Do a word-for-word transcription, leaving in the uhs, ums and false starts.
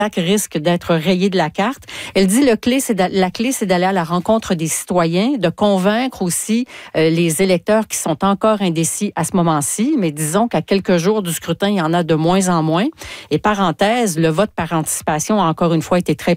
risque d'être rayé de la carte. Elle dit le clé, c'est la clé, c'est d'aller à la rencontre des citoyens, de convaincre aussi euh, les électeurs qui sont encore indécis à ce moment-ci. Mais disons qu'à quelques jours du scrutin, il y en a de moins en moins. Et parenthèse, le vote par anticipation a encore une fois été très